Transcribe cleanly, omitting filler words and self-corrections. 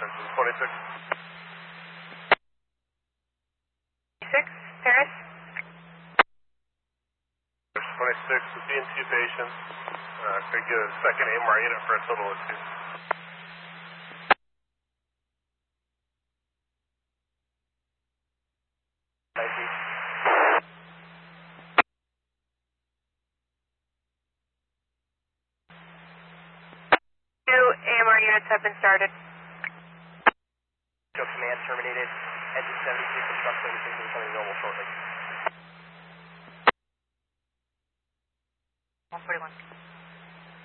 engine 26. 26, Paris. 26 with being 2 patients. Could get a second AMR unit for a total of 2. AMR units have been started. Command terminated. Engine 73 from truck 36 will be coming normal shortly. 141.